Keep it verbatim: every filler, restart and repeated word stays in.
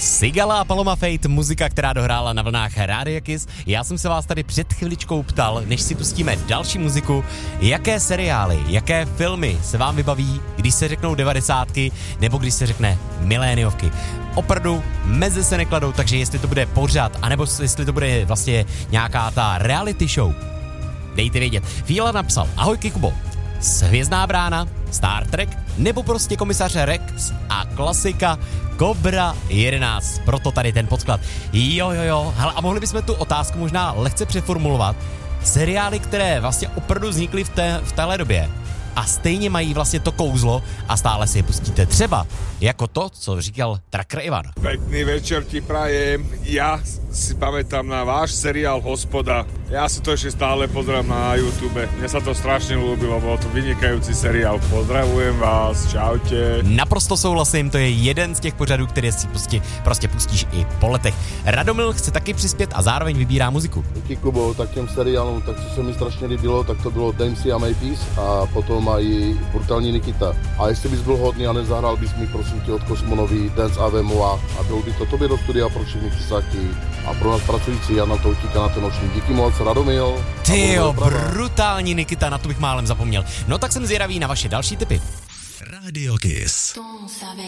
Sigala a Paloma Faith, muzika, která dohrála na vlnách Rádia Kiss. Já jsem se vás tady před chviličkou ptal, než si pustíme další muziku, jaké seriály, jaké filmy se vám vybaví, když se řeknou devadesátky nebo když se řekne miléniovky. Opravdu meze se nekladou, takže jestli to bude pořad, anebo jestli to bude vlastně nějaká ta reality show, dejte vědět. Fíla napsal, ahoj Kubo, Hvězdná brána, Star Trek, nebo prostě komisař Rex a klasika Cobra jedenáct. Proto tady ten podklad. Jo, jo, jo. Hele, a mohli bychom tu otázku možná lehce přeformulovat. Seriály, které vlastně opravdu vznikly v, té, v téhle době a stejně mají vlastně to kouzlo a stále si je pustíte. Třeba jako to, co říkal Tracker Ivan. Pekný večer ti prajem. Ja si pamätám na váš seriál Hospoda. Ja si to ešte stále pozerám na YouTube. Mne sa to strašne ľúbilo, bol to vynikajúci seriál. Pozdravujem vás, čaute. Naprosto souhlasím, to je jeden z těch pořadů, které si prostě, prostě pustíš i po letech. Radomil chce taky přispět a zároveň vybírá muziku. Díky Kubo, tak těm seriálům, tak co se mi strašně líbilo, tak to bylo Dempsey a Maypeace a potom i Brutální Nikita. A jestli bys byl hodný a nezahrál bys mi prosím tě od Kosmonový Dance Ave Moa a byl by to tobě do studia pro všechny přísaky a pro nás pracující Jana Toutíka na ten noční. Díky moc, Radomil. Tyjo, Brutální Nikita, na to bych málem zapomněl. No tak jsem zvědavý na vaše další tipy. Radio Kiss.